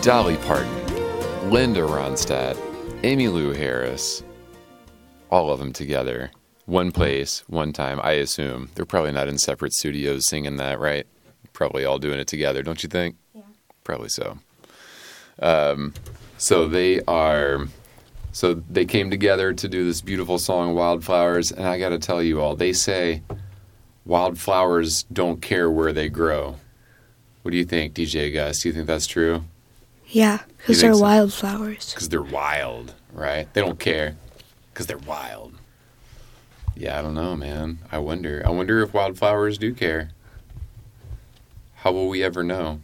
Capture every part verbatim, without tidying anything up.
Dolly Parton, Linda Ronstadt, Emmylou Harris, all of them together. One place, one time, I assume. They're probably not in separate studios singing that, right? Probably all doing it together, don't you think? Yeah. Probably so. Um, so they are... So they came together to do this beautiful song, Wildflowers, and I got to tell you all, they say wildflowers don't care where they grow. What do you think, D J Gus? Do you think that's true? Yeah, because they're so? wildflowers. Because they're wild, right? They don't care because they're wild. Yeah, I don't know, man. I wonder. I wonder if wildflowers do care. How will we ever know?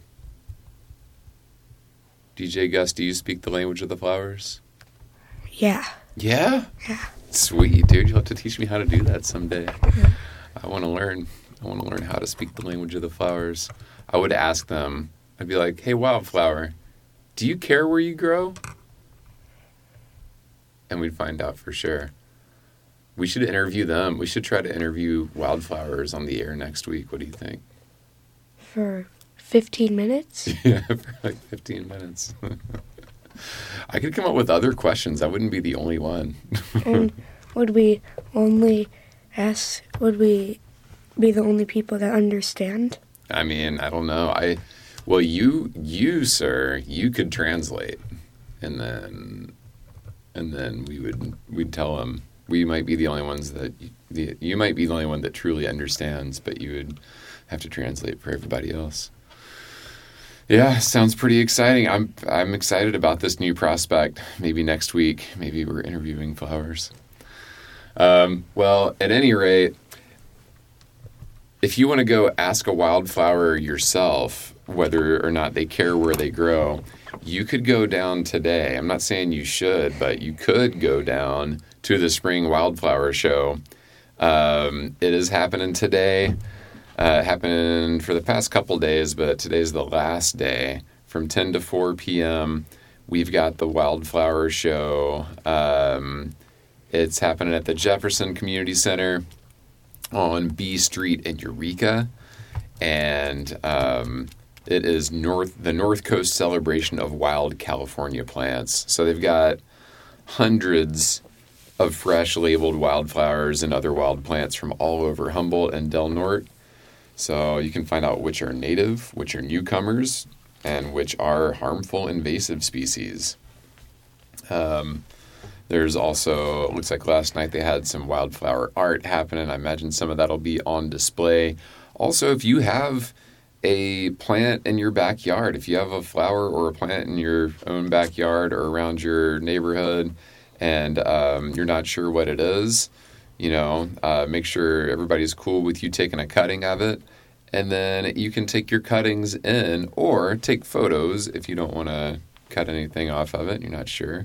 D J Gus, do you speak the language of the flowers? Yeah. Yeah? Yeah. Sweet, dude. You'll have to teach me how to do that someday. Yeah. I want to learn. I want to learn how to speak the language of the flowers. I would ask them. I'd be like, hey, wildflower, do you care where you grow? And we'd find out for sure. We should interview them. We should try to interview wildflowers on the air next week. What do you think? For fifteen minutes? Yeah, for like fifteen minutes. I could come up with other questions. I wouldn't be the only one. And would we only ask, would we be the only people that understand? I mean, I don't know. I, well, you, you, sir, you could translate, and then, and then we would, we'd tell them. We might be the only ones that, the, you might be the only one that truly understands, but you would have to translate for everybody else. Yeah, sounds pretty exciting. I'm I'm excited about this new prospect. Maybe next week, maybe we're interviewing flowers. Um, well, at any rate, if you want to go ask a wildflower yourself whether or not they care where they grow, you could go down today. I'm not saying you should, but you could go down to the Spring Wildflower Show. Um, it is happening today. Uh, happened for the past couple days, but today's the last day. From ten to four p.m., we've got the Wildflower Show. Um, it's happening at the Jefferson Community Center on B Street in Eureka. And um, it is north the North Coast Celebration of Wild California Plants. So they've got hundreds of fresh labeled wildflowers and other wild plants from all over Humboldt and Del Norte. So you can find out which are native, which are newcomers, and which are harmful invasive species. Um, there's also, it looks like last night they had some wildflower art happening. I imagine some of that will be on display. Also, if you have a plant in your backyard, if you have a flower or a plant in your own backyard or around your neighborhood, and um, you're not sure what it is, you know, uh, make sure everybody's cool with you taking a cutting of it. And then you can take your cuttings in or take photos if you don't want to cut anything off of it. You're not sure.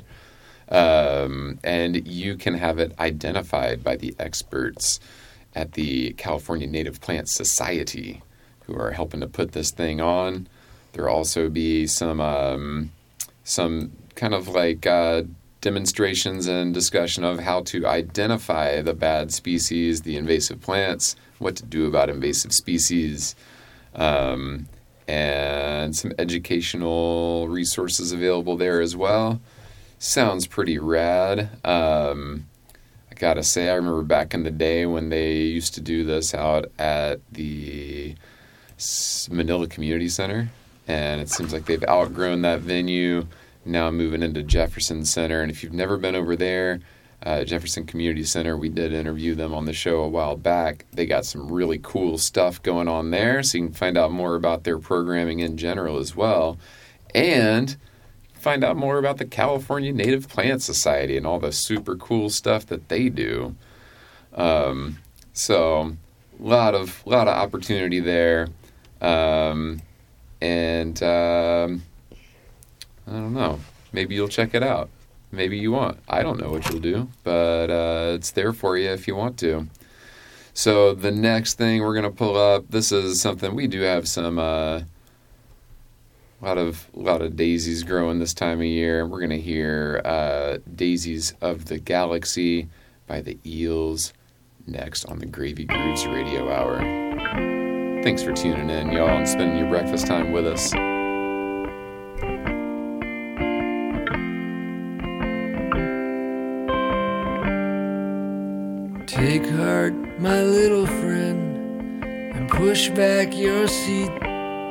Um, and you can have it identified by the experts at the California Native Plant Society who are helping to put this thing on. There'll also be some, um, some kind of like... Uh, demonstrations and discussion of how to identify the bad species, the invasive plants, what to do about invasive species, um, and some educational resources available there as well. Sounds pretty rad. Um, I gotta say, I remember back in the day when they used to do this out at the Manila Community Center, and it seems like they've outgrown that venue. Now moving into Jefferson Center. And if you've never been over there, uh, Jefferson Community Center, we did interview them on the show a while back. They got some really cool stuff going on there, so you can find out more about their programming in general as well. And find out more about the California Native Plant Society and all the super cool stuff that they do. Um, so a lot of, lot of opportunity there. Um, and... Um, I don't know. Maybe you'll check it out. Maybe you won't. I don't know what you'll do, but uh, it's there for you if you want to. So the next thing we're going to pull up, this is something we do have some, uh, lot of lot of daisies growing this time of year. We're going to hear uh, Daisies of the Galaxy by the Eels next on the Gravy Grooves Radio Hour. Thanks for tuning in, y'all, and spending your breakfast time with us. Take heart, my little friend, and push back your seat.